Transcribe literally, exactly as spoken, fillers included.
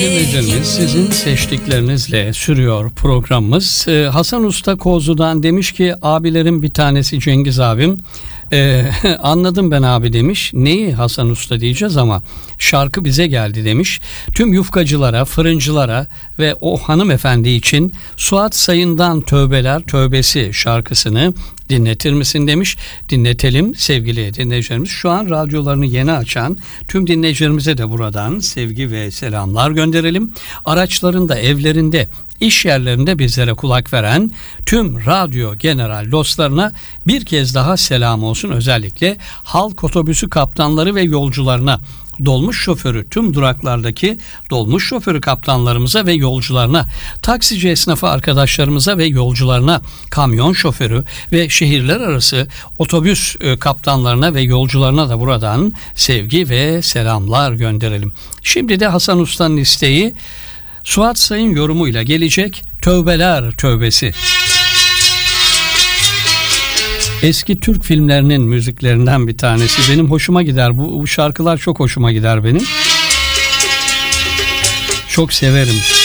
dinleyicilerimiz, sizin seçtiklerinizle sürüyor programımız. Ee, Hasan Usta Kozlu'dan demiş ki abilerin bir tanesi Cengiz abim. Ee, anladım ben abi demiş. Neyi Hasan Usta diyeceğiz ama şarkı bize geldi demiş. Tüm yufkacılara, fırıncılara ve o hanımefendi için Suat Sayın'dan Tövbeler Tövbesi şarkısını dinletir misin demiş. Dinletelim sevgili dinleyicilerimiz. Şu an radyolarını yeni açan tüm dinleyicilerimize de buradan sevgi ve selamlar gönderelim. Araçlarında, evlerinde, iş yerlerinde bizlere kulak veren tüm radyo general dostlarına bir kez daha selam olsun. Özellikle halk otobüsü kaptanları ve yolcularına, dolmuş şoförü, tüm duraklardaki dolmuş şoförü kaptanlarımıza ve yolcularına, taksici esnafı arkadaşlarımıza ve yolcularına, kamyon şoförü ve şehirler arası otobüs kaptanlarına ve yolcularına da buradan sevgi ve selamlar gönderelim. Şimdi de Hasan Usta'nın isteği Suat Sayın yorumuyla gelecek Tövbeler Tövbesi. Eski Türk filmlerinin müziklerinden bir tanesi. Benim hoşuma gider. Bu, bu şarkılar çok hoşuma gider benim. Çok severim.